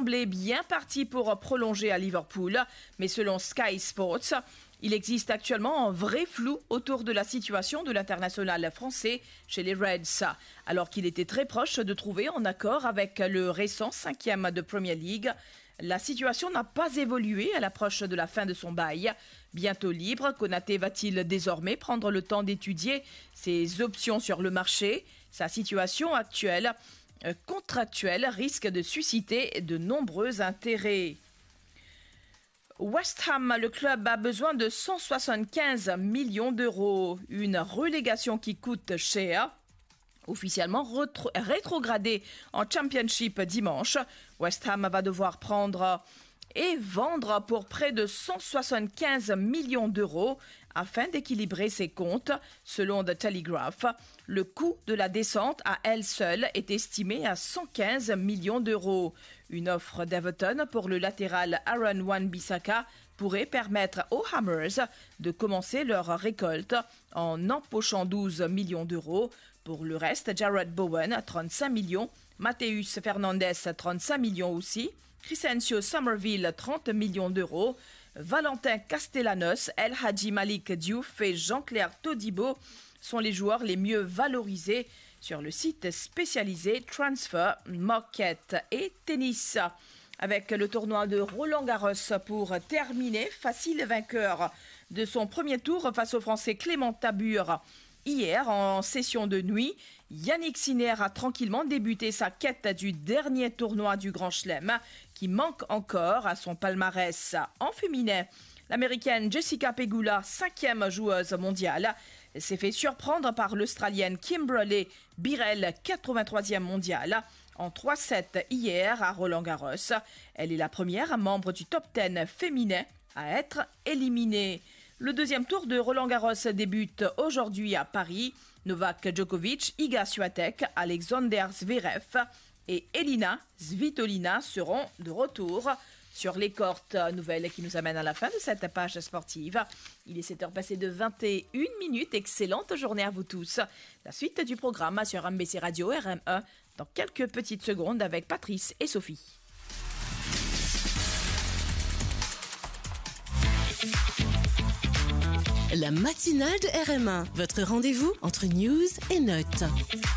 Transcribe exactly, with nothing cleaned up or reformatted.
semblait bien parti pour prolonger à Liverpool, mais selon Sky Sports, il existe actuellement un vrai flou autour de la situation de l'international français chez les Reds, alors qu'il était très proche de trouver un accord avec le récent cinquième de Premier League. La situation n'a pas évolué à l'approche de la fin de son bail. Bientôt libre, Konaté va-t-il désormais prendre le temps d'étudier ses options sur le marché ? Sa situation actuelle, euh, contractuelle, risque de susciter de nombreux intérêts. West Ham, le club a besoin de cent soixante-quinze millions d'euros. Une relégation qui coûte cher. Officiellement retro- rétrogradé en Championship dimanche, West Ham va devoir prendre et vendre pour près de cent soixante-quinze millions d'euros afin d'équilibrer ses comptes. Selon The Telegraph, le coût de la descente à elle seule est estimé à cent quinze millions d'euros. Une offre d'Everton pour le latéral Aaron Wan-Bissaka pourrait permettre aux Hammers de commencer leur récolte en empochant douze millions d'euros. Pour le reste, Jared Bowen, trente-cinq millions, Matheus Fernandes, trente-cinq millions aussi, Crescencio Somerville, trente millions d'euros, Valentin Castellanos, El Hadji Malik Diouf et Jean-Claire Todibo sont les joueurs les mieux valorisés sur le site spécialisé Transfer Market et Tennis. Avec le tournoi de Roland-Garros pour terminer, facile vainqueur de son premier tour face au Français Clément Tabur. Hier, en session de nuit, Yannick Sinner a tranquillement débuté sa quête du dernier tournoi du Grand Chelem, qui manque encore à son palmarès. En féminin, l'américaine Jessica Pegula, cinquième joueuse mondiale, s'est fait surprendre par l'Australienne Kimberley Birrell, quatre-vingt-troisième mondiale, en trois sept hier à Roland-Garros. Elle est la première membre du top dix féminin à être éliminée. Le deuxième tour de Roland-Garros débute aujourd'hui à Paris. Novak Djokovic, Iga Swiatek, Alexander Zverev et Elina Svitolina seront de retour sur les courtes. Nouvelle qui nous amène à la fin de cette page sportive. Il est sept heures passées de vingt et une minutes. Excellente journée à vous tous. La suite du programme sur M B C Radio R M un dans quelques petites secondes avec Patrice et Sophie. La matinale de R M un, votre rendez-vous entre news et notes.